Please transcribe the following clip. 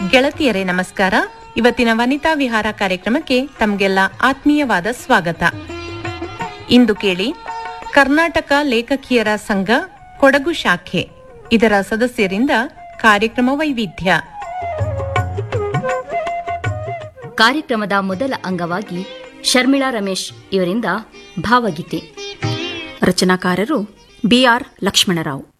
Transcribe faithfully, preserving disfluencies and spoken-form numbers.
ಗೆಳತಿಯರೇ ನಮಸ್ಕಾರ. ಇವತ್ತಿನ ವನಿತಾ ವಿಹಾರ ಕಾರ್ಯಕ್ರಮಕ್ಕೆ ತಮಗೆಲ್ಲ ಆತ್ಮೀಯವಾದ ಸ್ವಾಗತ. ಇಂದು ಕೇಳಿ ಕರ್ನಾಟಕ ಲೇಖಕಿಯರ ಸಂಘ ಕೊಡಗು ಶಾಖೆ ಇದರ ಸದಸ್ಯರಿಂದ ಕಾರ್ಯಕ್ರಮ ವೈವಿಧ್ಯ. ಕಾರ್ಯಕ್ರಮದ ಮೊದಲ ಅಂಗವಾಗಿ ಶರ್ಮಿಳಾ ರಮೇಶ್ ಇವರಿಂದ ಭಾವಗೀತೆ. ರಚನಾಕಾರರು ಬಿಆರ್ ಲಕ್ಷ್ಮಣರಾವ್.